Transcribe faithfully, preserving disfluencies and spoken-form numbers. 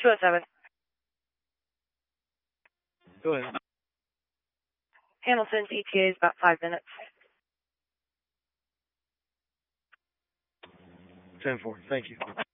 two oh seven. Go ahead. Hamilton's E T A is about five minutes. ten four. Thank you.